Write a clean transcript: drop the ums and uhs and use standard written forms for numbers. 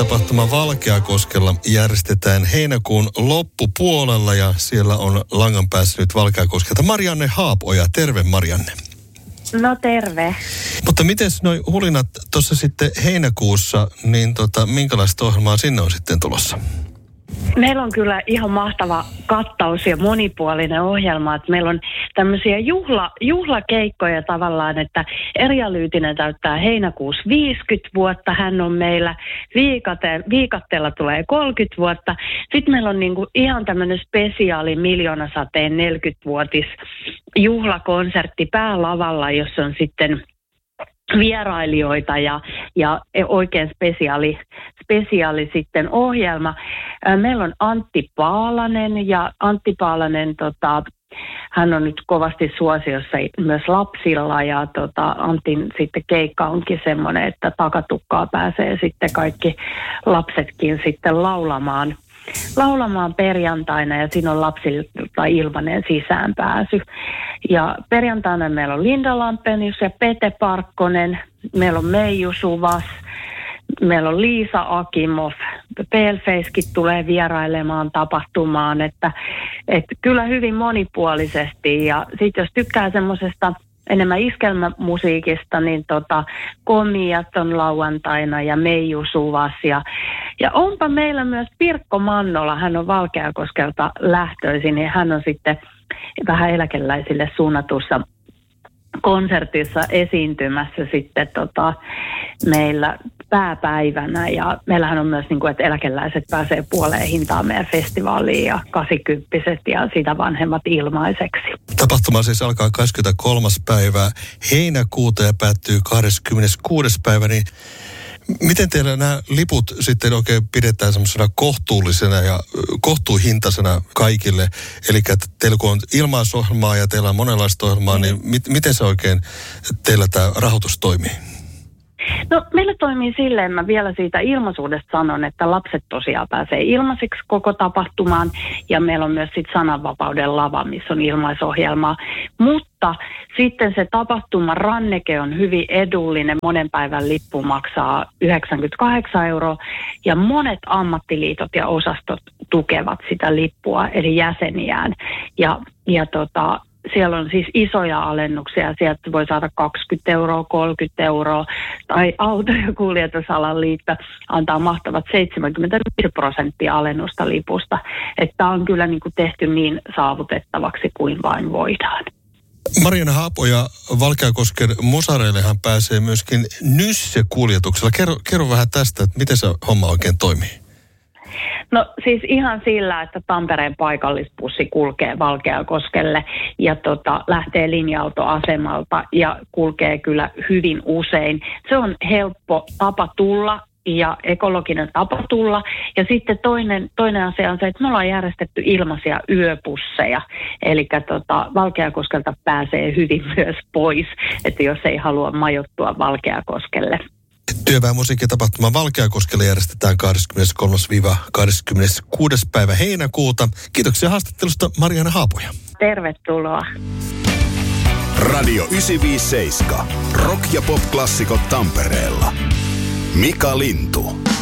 musiikkitapahtuma Valkeakoskella järjestetään heinäkuun loppupuolella ja siellä on langan päässä nyt Valkeakoskelta Marianne Haapoja. Terve Marianne. No terve. Mutta mites noi hulinat tuossa sitten heinäkuussa, niin minkälaista ohjelmaa sinne on sitten tulossa? Meillä on kyllä ihan mahtava kattaus ja monipuolinen ohjelma. Että meillä on tämmöisiä juhlakeikkoja tavallaan, että Erja Lyytinen täyttää heinäkuussa 50 vuotta. Hän on meillä, viikatteella tulee 30 vuotta. Sitten meillä on niinku ihan tämmöinen spesiaali Miljoonasateen 40-vuotis juhlakonsertti päälavalla, jossa on sitten vierailijoita ja oikein spesiaali sitten ohjelma. Meillä on Antti Paalanen ja Antti Paalanen, hän on nyt kovasti suosiossa myös lapsilla ja Antin sitten keikka onkin semmoinen, että takatukkaa pääsee sitten kaikki lapsetkin sitten laulamaan perjantaina ja siinä on lapsilta ilmainen sisäänpääsy. Ja perjantaina meillä on Linda Lampenius ja Pete Parkkonen, meillä on Meiju Suvas, meillä on Liisa Akimov, Palefacekin tulee vierailemaan tapahtumaan, että kyllä hyvin monipuolisesti ja sitten jos tykkää semmoisesta enemmän iskelmämusiikista, niin Komiat on lauantaina ja Meiju Suvas ja onpa meillä myös Pirkko Mannola, hän on Valkeakoskelta lähtöisin, niin hän on sitten vähän eläkeläisille suunnatussa konsertissa esiintymässä sitten meillä pääpäivänä ja meillähän on myös niin kuin, että eläkeläiset pääsee puoleen hintaan meidän festivaaliin ja 80-vuotiaat ja sitä vanhemmat ilmaiseksi. Tapahtuma siis alkaa 23. päivää heinäkuuta ja päättyy 26. päivä, niin miten teillä nämä liput sitten oikein pidetään semmoisena kohtuullisena ja kohtuuhintaisena kaikille? Eli että teillä kun on ilmaisohjelmaa ja teillä on monenlaista ohjelmaa, niin miten se oikein teillä tämä rahoitus toimii? No meillä toimii silleen, mä vielä siitä ilmaisuudesta sanon, että lapset tosiaan pääsee ilmaiseksi koko tapahtumaan ja meillä on myös sitten sananvapauden lava, missä on ilmaisohjelmaa, mutta sitten se tapahtuman ranneke on hyvin edullinen, monen päivän lippu maksaa 98 € ja monet ammattiliitot ja osastot tukevat sitä lippua eli jäseniään ja siellä on siis isoja alennuksia. Sieltä voi saada 20 €, 30 € tai auto- ja kuljetusalan liitto antaa mahtavat 75% alennusta lipusta. Että on kyllä niin kuin tehty niin saavutettavaksi kuin vain voidaan. Marianne Haapoja, Valkeakosken musareillehan pääsee myöskin Nysse-kuljetuksella. Kerro vähän tästä, että miten se homma oikein toimii? No siis ihan sillä, että Tampereen paikallispussi kulkee Valkeakoskelle ja lähtee linja-autoasemalta ja kulkee kyllä hyvin usein. Se on helppo tapa tulla ja ekologinen tapa tulla. Ja sitten toinen asia on se, että me ollaan järjestetty ilmaisia yöpusseja. Eli Valkeakoskelta pääsee hyvin myös pois, että jos ei halua majoittua Valkeakoskelle. Työväenmusiikkitapahtuma Valkeakoskella järjestetään 23.–26. päivä heinäkuuta. Kiitoksia haastattelusta Marianne Haapoja. Tervetuloa. Radio 957. Rock- ja pop-klassikot Tampereella. Mika Lintu.